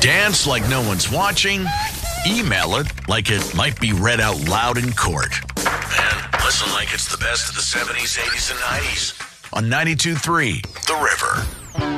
Dance like no one's watching. Email it like it might be read out loud in court. And listen like it's the best of the 70s, 80s, and 90s on 92.3 The River.